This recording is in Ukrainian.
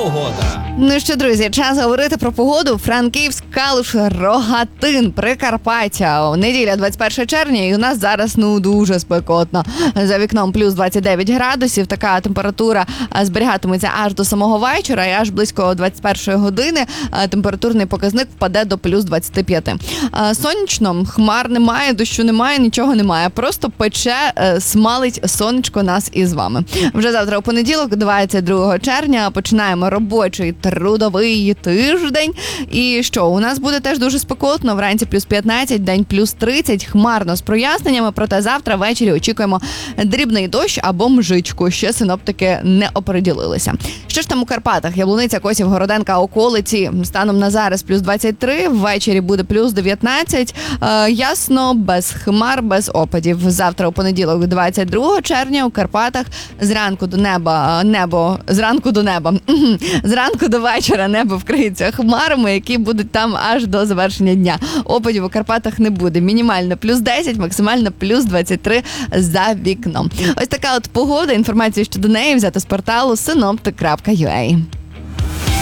Погода. Ну що, друзі, час говорити про погоду. Франківськ, Калуш, Рогатин, Прикарпаття. Неділя, 21 червня, і у нас зараз, дуже спекотно. За вікном плюс 29 градусів. Така температура зберігатиметься аж до самого вечора, і аж близько 21 години температурний показник впаде до плюс 25. Сонячно, хмар немає, дощу немає, нічого немає. Просто пече, смалить сонечко нас із вами. Вже завтра у понеділок, 22 червня, починаємо робочий трудовий тиждень. І що, у нас буде теж дуже спекотно, вранці плюс 15, день плюс 30, хмарно з проясненнями, проте завтра ввечері очікуємо дрібний дощ або мжичку, ще синоптики не оприділилися. Що ж там у Карпатах? Яблуниця, Косів, Городенка, околиці, станом на зараз плюс 23, ввечері буде плюс 19, ясно, без хмар, без опадів. Завтра у понеділок, 22 червня, у Карпатах зранку до вечора небо вкриється хмарами, які будуть там аж до завершення дня. Опадів у Карпатах не буде. Мінімально плюс 10, максимально плюс 23 за вікном. Ось така от погода. Інформацію щодо неї взяти з порталу synoptic.ua.